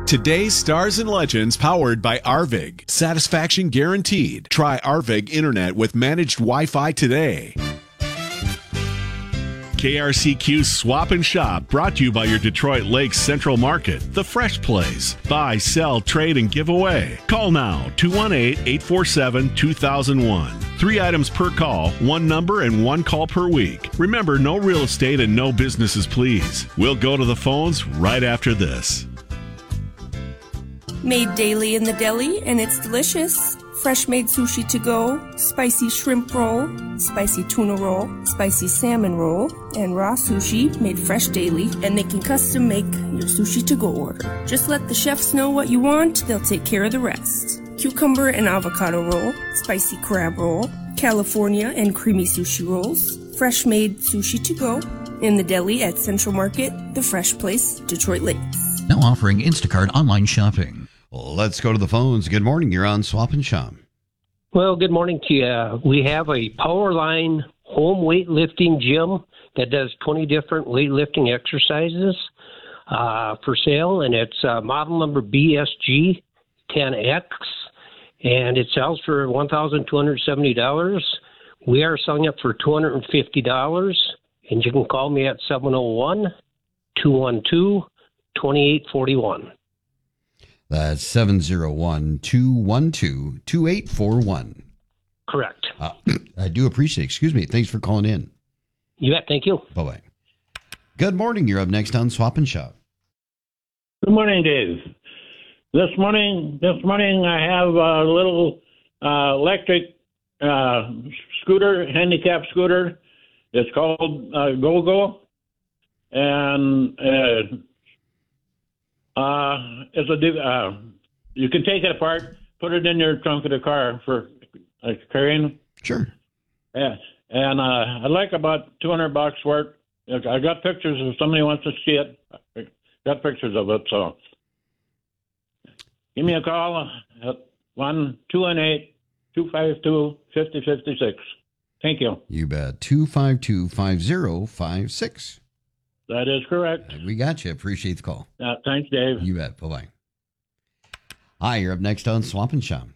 Today's stars and legends powered by Arvig. Satisfaction guaranteed. Try Arvig Internet with managed Wi-Fi today. KRCQ Swap and Shop brought to you by your Detroit Lakes Central Market, the fresh place. Buy, sell, trade, and give away. Call now, 218-847-2001. 3 items per call, 1 number, and 1 call per week. Remember, no real estate and no businesses, please. We'll go to the phones right after this. Made daily in the deli, and it's delicious. Fresh made sushi to go, spicy shrimp roll, spicy tuna roll, spicy salmon roll, and raw sushi made fresh daily, and they can custom make your sushi to go order. Just let the chefs know what you want, they'll take care of the rest. Cucumber and avocado roll, spicy crab roll, California and creamy sushi rolls, fresh made sushi to go, in the deli at Central Market, the fresh place, Detroit Lakes. Now offering Instacart online shopping. Let's go to the phones. Good morning. You're on Swap and Shop. Well, good morning to you. We have a Powerline home weightlifting gym that does 20 different weightlifting exercises for sale, and it's model number BSG 10X, and it sells for $1,270. We are selling it for $250, and you can call me at 701-212-2841. That's 701-212-2841. Correct. I do appreciate it. Excuse me. Thanks for calling in. You bet. Thank you. Bye-bye. Good morning. You're up next on Swap and Shop. Good morning, Dave. This morning I have a little electric scooter, handicap scooter. It's called GoGo, and you can take it apart, put it in your trunk of the car for carrying. Sure. Yeah, and I'd like about $200 for it. I got pictures if somebody wants to see it. I got pictures of it, so give me a call at 1-218-252-5056. Thank you. You bet. 252-5056. That is correct. We got you. Appreciate the call. Thanks, Dave. You bet. Bye-bye. Hi, you're up next on Swap and Shop.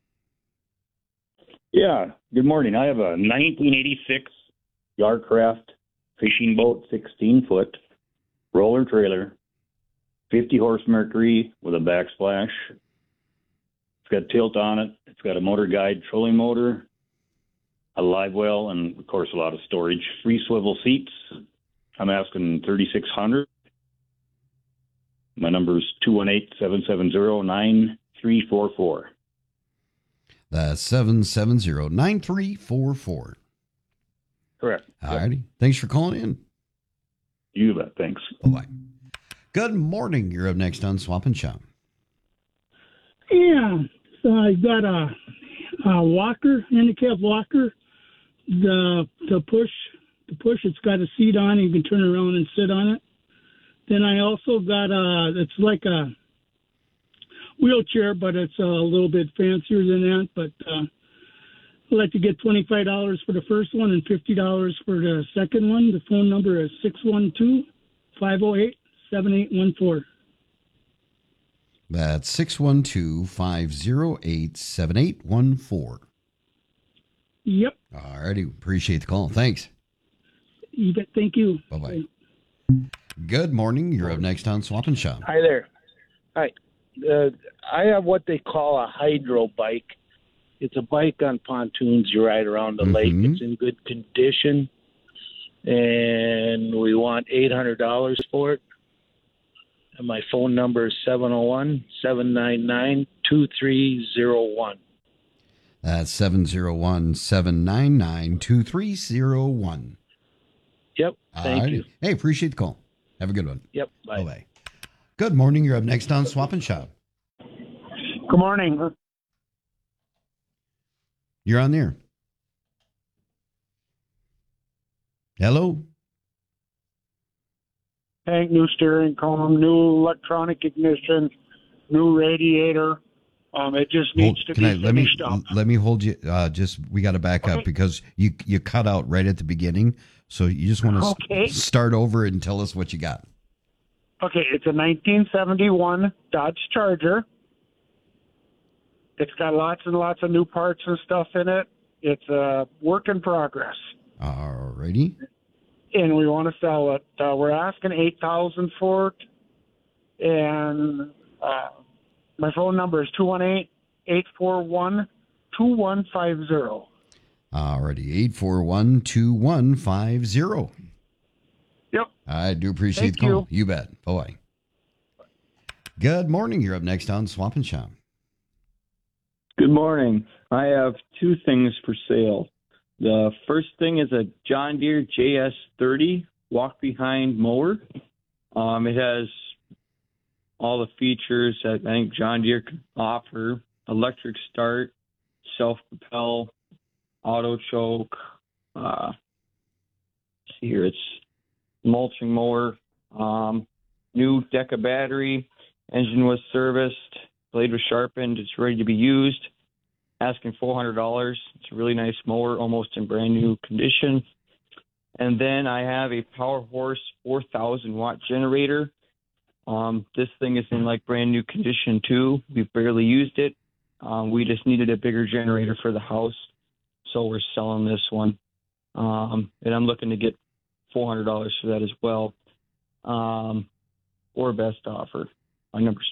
Yeah, good morning. I have a 1986 Yardcraft fishing boat, 16-foot, roller trailer, 50-horse Mercury with a backsplash. It's got tilt on it. It's got a motor guide trolling motor, a live well, and, of course, a lot of storage. 3 swivel seats. I'm asking $3,600. My number is 218-770-9344. That's 770-9344. Correct. All righty. Thanks for calling in. You bet. Thanks. Bye-bye. Good morning. You're up next on Swap and Shop. Yeah. So I got a walker, handicap walker, to push, it's got a seat on, and you can turn around and sit on it. Then I also got it's like a wheelchair, but it's a little bit fancier than that. But I'd like to get $25 for the first one and $50 for the second one. The phone number is 612-508-7814. That's 612-508-7814. Yep. All righty. Appreciate the call. Thanks. You bet. Thank you. Bye-bye. Good morning. You're up next on Swap and Shop. Hi there. Hi. I have what they call a hydro bike. It's a bike on pontoons. You ride around the lake. It's in good condition, and we want $800 for it. And my phone number is 701-799-2301. That's 701-799-2301. Yep. Thank you. Hey, appreciate the call. Have a good one. Yep. Bye. Bye-bye. Good morning. You're up next on Swap and Shop. Good morning. You're on there. Hello? Tank, new steering column, new electronic ignition, new radiator. It just needs to be finished up. Let me hold you. We got to back up because you cut out right at the beginning. So you just want to start over and tell us what you got. Okay, it's a 1971 Dodge Charger. It's got lots and lots of new parts and stuff in it. It's a work in progress. All righty. And we want to sell it. We're asking $8,000 for it. And my phone number is 218-841-2150. All righty, 841-2150. Yep. I do appreciate the call. You bet. Bye-bye. Good morning. You're up next on Swap and Shop. Good morning. I have two things for sale. The first thing is a John Deere JS30 walk-behind mower. It has all the features that I think John Deere can offer: electric start, self-propel, auto choke. See here, it's mulching mower, new Deca battery, engine was serviced, blade was sharpened, it's ready to be used. Asking $400. It's a really nice mower, almost in brand new condition. And then I have a Power Horse 4,000 watt generator. This thing is in like brand new condition too. We've barely used it. We just needed a bigger generator for the house, so we're selling this one. And I'm looking to get $400 for that as well, or best offer. My number's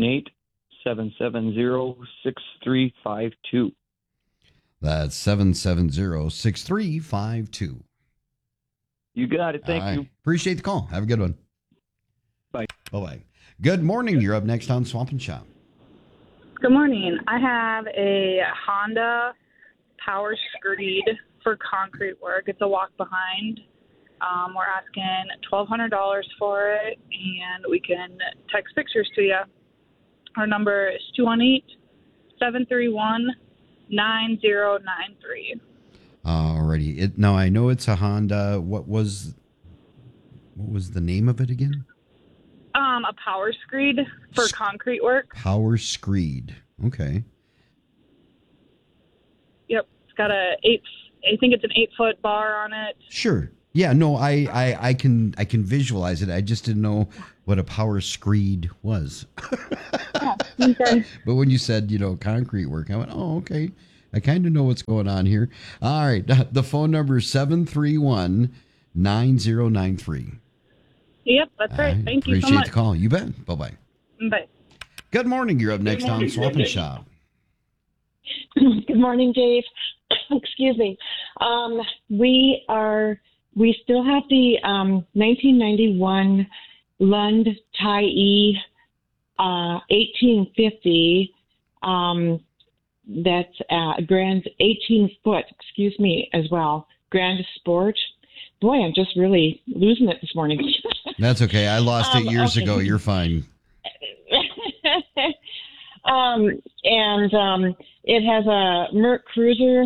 218-770-6352. That's 770-6352. You got it. Thank you. Appreciate the call. Have a good one. Bye. Bye-bye. Good morning. You're up next on Swamp and Shop. Good morning. I have a Honda Power Screed for concrete work. It's a walk behind. We're asking $1,200 for it, and we can text pictures to you. Our number is 218-731-9093. Alrighty. Now I know it's a Honda. What was the name of it again? A Power Screed for concrete work. Power Screed. Okay. Yep. It's got I think it's an 8-foot bar on it. Sure. Yeah, no, I can visualize it. I just didn't know what a Power Screed was. Oh, okay. But when you said, concrete work, I went, oh, okay. I kind of know what's going on here. All right. The phone number is 731-9093. Yep, that's right. Thank you so much. Appreciate the call. You bet. Bye-bye. Bye. Good morning. You're up next on Swap and Shop. Good morning, Dave. Excuse me. We still have the 1991 Lund Tyee 1850. That's Grand 18-foot. Excuse me, as well. Grand Sport. Boy, I'm just really losing it this morning. That's okay. I lost it years ago. You're fine. It has a Merc Cruiser,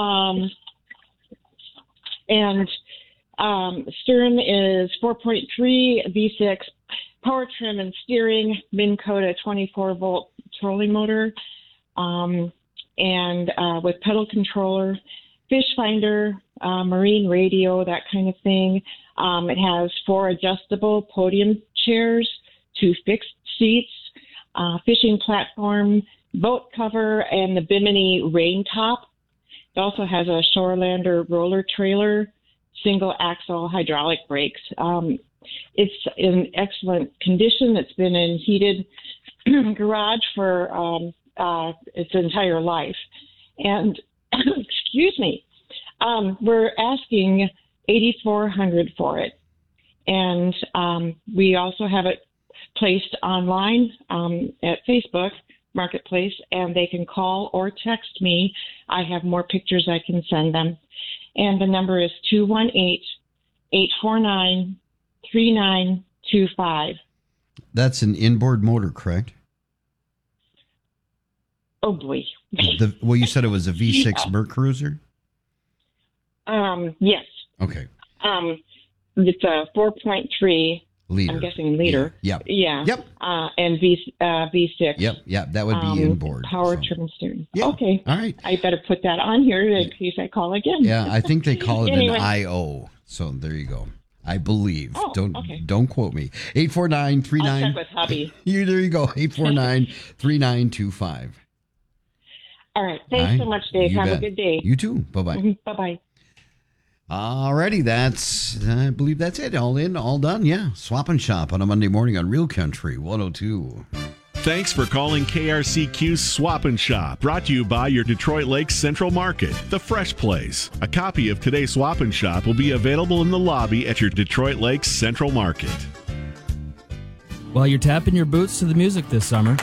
and stern is 4.3 V6, power trim and steering, Minn Kota 24-volt trolling motor, and with pedal controller, fish finder, marine radio, that kind of thing. It has 4 adjustable podium chairs, 2 fixed seats, fishing platform, boat cover, and the Bimini rain top. It also has a Shorelander roller trailer, single axle hydraulic brakes. It's in excellent condition. It's been in heated garage for its entire life. And excuse me, we're asking $8,400 for it. And we also have it placed online at Facebook Marketplace, and they can call or text me. I have more pictures I can send them. And the number is 218-849-3925. That's an inboard motor, correct? Oh, boy. Well, you said it was a V6 Merc Cruiser? Yes. Okay. It's a 4.3. Liter. I'm guessing liter. Yep. Yeah. Yep. And V6. Yep. That would be inboard. Power trim steering. Yeah. Okay. All right. I better put that on here in case I call again. Yeah, I think they call it Anyway. an IO. So there you go. I believe. Oh, Don't quote me. 849-39. I'll check with hubby. There you go. 849-3925. All right. Thanks so much, Dave. Have a good day. You too. Bye-bye. Bye-bye. Alrighty, I believe that's it. All in, all done. Yeah. Swap and Shop on a Monday morning on Real Country 102. Thanks for calling KRCQ's Swap and Shop, brought to you by your Detroit Lakes Central Market, the fresh place. A copy of today's Swap and Shop will be available in the lobby at your Detroit Lakes Central Market. While you're tapping your boots to the music this summer,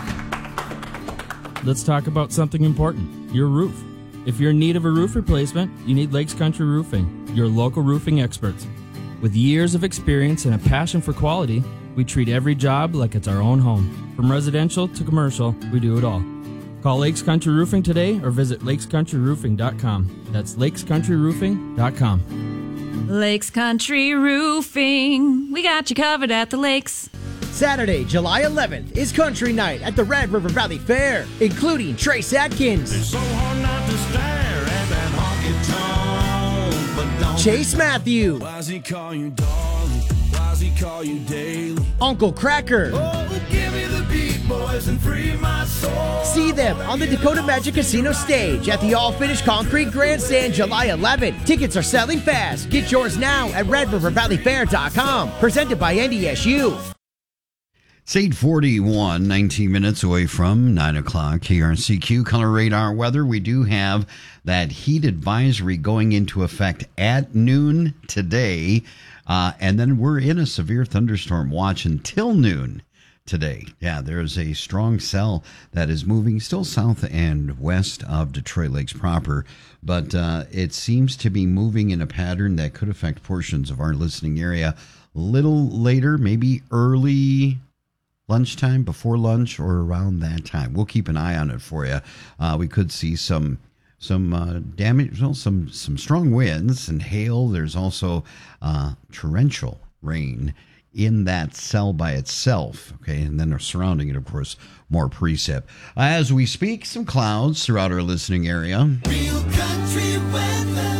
let's talk about something important, your roof. If you're in need of a roof replacement, you need Lakes Country Roofing, your local roofing experts. With years of experience and a passion for quality, we treat every job like it's our own home. From residential to commercial, we do it all. Call Lakes Country Roofing today or visit lakescountryroofing.com. That's lakescountryroofing.com. Lakes Country Roofing. We got you covered at the lakes. Saturday, July 11th is Country Night at the Red River Valley Fair, including Trace Atkins, It's so hard not to stare at that honky-tonk, but don't Chase Matthew, Why's he call you darling? Why's he call you daily? Uncle Cracker. Oh, give me the beat, boys, and free my soul. See them on the Dakota Magic Casino stage at the all-finished concrete grandstand July 11th. Tickets are selling fast. Get yours now at RedRiverValleyFair.com. Presented by NDSU. It's 8:41, 19 minutes away from 9 o'clock. KRCQ Color Radar weather. We do have that heat advisory going into effect at noon today. And then we're in a severe thunderstorm watch until noon today. Yeah, there's a strong cell that is moving still south and west of Detroit Lakes proper. But it seems to be moving in a pattern that could affect portions of our listening area a little later, maybe early lunchtime, before lunch, or around that time. We'll keep an eye on it for you. We could see some damage, well, some strong winds and hail. There's also torrential rain in that cell by itself. Okay, and then surrounding it, of course, more precip. As we speak, some clouds throughout our listening area. Real country weather.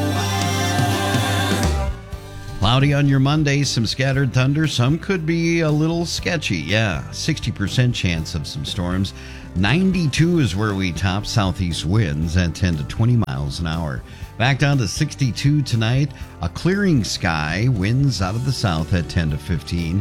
Cloudy on your Monday, some scattered thunder. Some could be a little sketchy. Yeah, 60% chance of some storms. 92 is where we top. Southeast winds at 10 to 20 miles an hour. Back down to 62 tonight. A clearing sky. Winds out of the south at 10 to 15.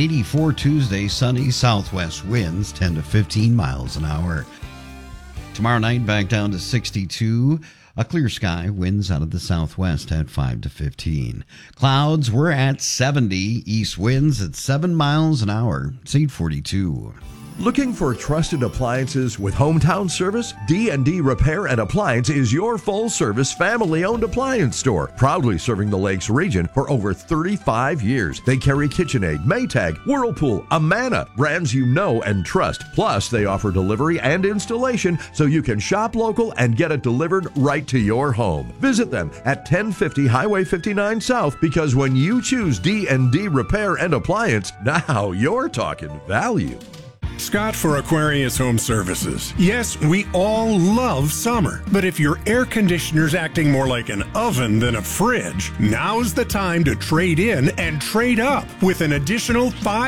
84 Tuesday. Sunny southwest winds 10 to 15 miles an hour. Tomorrow night back down to 62. A clear sky, winds out of the southwest at 5 to 15. Clouds, we're at 70. East winds at 7 miles an hour. It's 8:42. Looking for trusted appliances with hometown service? D&D Repair and Appliance is your full-service, family-owned appliance store, proudly serving the Lakes region for over 35 years. They carry KitchenAid, Maytag, Whirlpool, Amana, brands you know and trust. Plus, they offer delivery and installation so you can shop local and get it delivered right to your home. Visit them at 1050 Highway 59 South, because when you choose D&D Repair and Appliance, now you're talking value. Scott for Aquarius Home Services. Yes, we all love summer, but if your air conditioner's acting more like an oven than a fridge, now's the time to trade in and trade up with an additional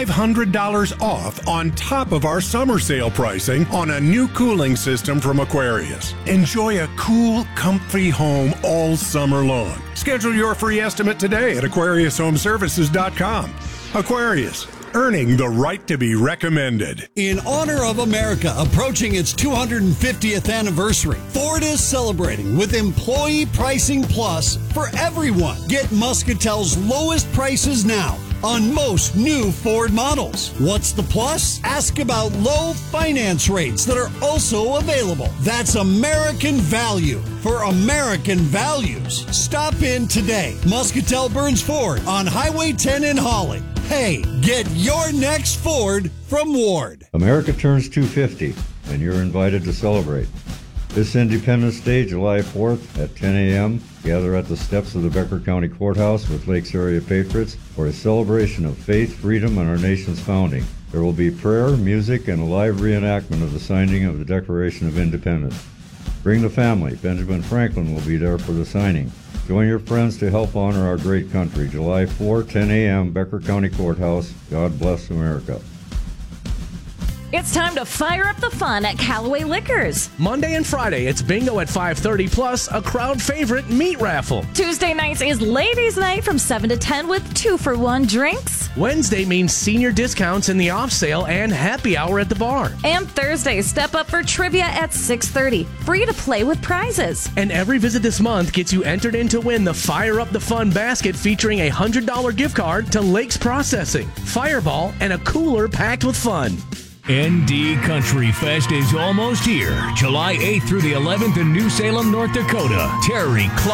$500 off on top of our summer sale pricing on a new cooling system from Aquarius. Enjoy a cool, comfy home all summer long. Schedule your free estimate today at AquariusHomeservices.com. Aquarius, earning the right to be recommended. In honor of America approaching its 250th anniversary, Ford is celebrating with Employee Pricing Plus for everyone. Get Muscatel's lowest prices now on most new Ford models. What's the plus? Ask about low finance rates that are also available. That's American value for American values. Stop in today. Muscatel Burns Ford on Highway 10 in Holly. Hey, get your next Ford from Ward. America turns 250, and you're invited to celebrate. This Independence Day, July 4th at 10 a.m., gather at the steps of the Becker County Courthouse with Lakes area patriots for a celebration of faith, freedom, and our nation's founding. There will be prayer, music, and a live reenactment of the signing of the Declaration of Independence. Bring the family. Benjamin Franklin will be there for the signing. Join your friends to help honor our great country. July 4, 10 a.m., Becker County Courthouse. God bless America. It's time to fire up the fun at Callaway Liquors. Monday and Friday, it's bingo at 5:30 plus a crowd favorite meat raffle. Tuesday nights is ladies' night from 7 to 10 with 2-for-1 drinks. Wednesday means senior discounts in the off sale and happy hour at the bar. And Thursday, step up for trivia at 6:30. Free to play with prizes. And every visit this month gets you entered in to win the Fire Up the Fun basket featuring a $100 gift card to Lakes Processing, Fireball, and a cooler packed with fun. ND Country Fest is almost here. July 8th through the 11th in New Salem, North Dakota. Terry Clark